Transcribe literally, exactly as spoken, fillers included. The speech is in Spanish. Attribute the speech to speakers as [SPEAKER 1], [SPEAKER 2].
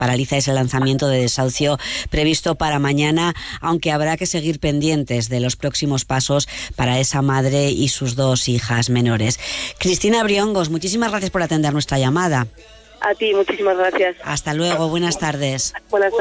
[SPEAKER 1] paraliza ese lanzamiento de desahucio previsto para mañana, aunque habrá que seguir pendientes de los próximos pasos para esa madre y sus dos hijas menores. Cristina Briongos, muchísimas gracias por atender nuestra llamada.
[SPEAKER 2] A ti, muchísimas gracias.
[SPEAKER 1] Hasta luego, buenas tardes.
[SPEAKER 2] Buenas tardes.